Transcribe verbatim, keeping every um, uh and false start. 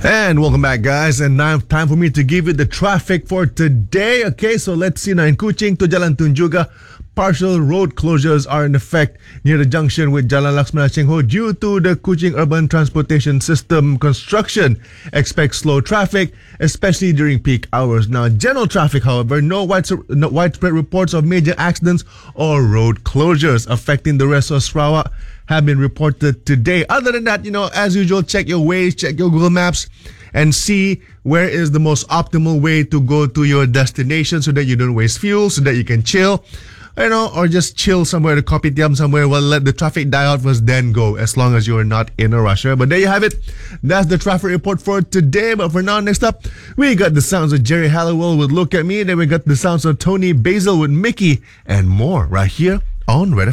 And welcome back, guys. And now time for me to give you the traffic for today. Okay, so let's see now in Kuching to Jalan Tunjunga. Partial road closures are in effect near the junction with Jalan Laksmana Chengho due to the Kuching Urban Transportation System construction. Expect slow traffic, especially during peak hours. Now, general traffic, however, no, widespread, no widespread reports of major accidents or road closures affecting the rest of Sarawak have been reported today. Other than that, you know, as usual, check your Waze, check your Google Maps, and see where is the most optimal way to go to your destination so that you don't waste fuel, so that you can chill, you know, or just chill somewhere, the kopitiam somewhere, well, let the traffic die out first, then go, as long as you're not in a rush. But there you have it. That's the traffic report for today. But for now, next up, we got the sounds of Jerry Halliwell with Look at Me. Then we got the sounds of Tony Basil with Mickey and more right here on Red F M.